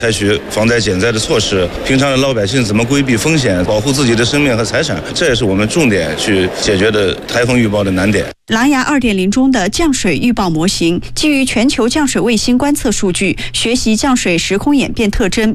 采取防灾减灾的措施，平常的老百姓怎么规避风险，保护自己的生命和财产，这也是我们重点去解决的台风预报的难点。 狼牙 2.0 中的降水预报模型，基于全球降水卫星观测数据，学习降水时空演变特征，